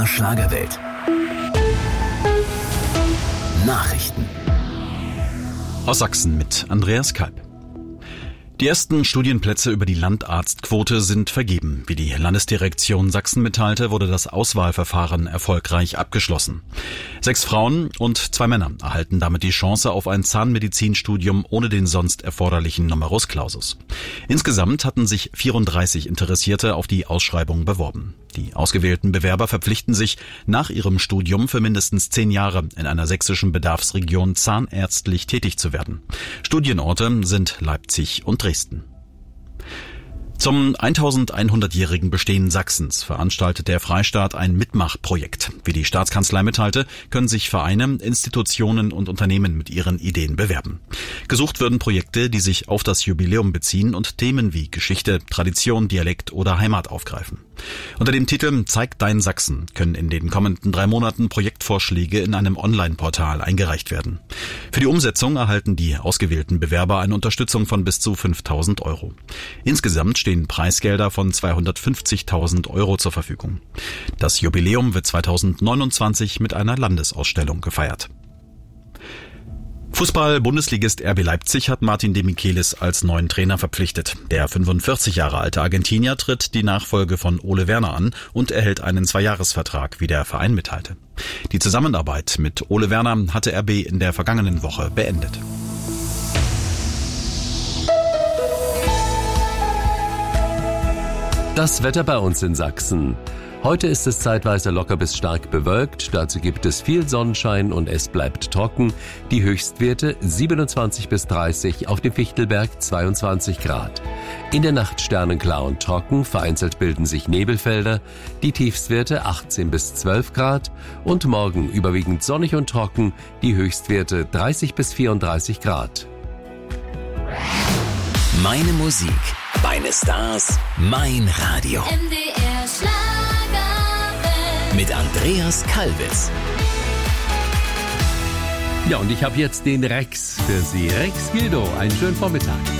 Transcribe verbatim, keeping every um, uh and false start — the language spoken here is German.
Schlagerwelt. Nachrichten aus Sachsen mit Andreas Kalb. Die ersten Studienplätze über die Landarztquote sind vergeben. Wie die Landesdirektion Sachsen mitteilte, wurde das Auswahlverfahren erfolgreich abgeschlossen. Sechs Frauen und zwei Männer erhalten damit die Chance auf ein Zahnmedizinstudium ohne den sonst erforderlichen Numerus Clausus. Insgesamt hatten sich vierunddreißig Interessierte auf die Ausschreibung beworben. Die ausgewählten Bewerber verpflichten sich, nach ihrem Studium für mindestens zehn Jahre in einer sächsischen Bedarfsregion zahnärztlich tätig zu werden. Studienorte sind Leipzig und Dresden. Zum eintausendeinhundertjährigen Bestehen Sachsens veranstaltet der Freistaat ein Mitmachprojekt. Wie die Staatskanzlei mitteilte, können sich Vereine, Institutionen und Unternehmen mit ihren Ideen bewerben. Gesucht würden Projekte, die sich auf das Jubiläum beziehen und Themen wie Geschichte, Tradition, Dialekt oder Heimat aufgreifen. Unter dem Titel Zeig dein Sachsen können in den kommenden drei Monaten Projektvorschläge in einem Online-Portal eingereicht werden. Für die Umsetzung erhalten die ausgewählten Bewerber eine Unterstützung von bis zu fünftausend Euro. Insgesamt stehen Preisgelder von zweihundertfünfzigtausend Euro zur Verfügung. Das Jubiläum wird zweitausendneunundzwanzig mit einer Landesausstellung gefeiert. Fußball-Bundesligist R B Leipzig hat Martin de Michelis als neuen Trainer verpflichtet. Der fünfundvierzig Jahre alte Argentinier tritt die Nachfolge von Ole Werner an und erhält einen Zweijahresvertrag, wie der Verein mitteilte. Die Zusammenarbeit mit Ole Werner hatte R B in der vergangenen Woche beendet. Das Wetter bei uns in Sachsen. Heute ist es zeitweise locker bis stark bewölkt, dazu gibt es viel Sonnenschein und es bleibt trocken. Die Höchstwerte siebenundzwanzig bis dreißig, auf dem Fichtelberg zweiundzwanzig Grad. In der Nacht sternenklar und trocken, vereinzelt bilden sich Nebelfelder, die Tiefstwerte achtzehn bis zwölf Grad und morgen überwiegend sonnig und trocken, die Höchstwerte dreißig bis vierunddreißig Grad. Meine Musik, meine Stars, mein Radio. M D R Schlagerwelt. Mit Andreas Kalbitz. Ja, und ich habe jetzt den Rex für Sie. Rex Gildo, einen schönen Vormittag.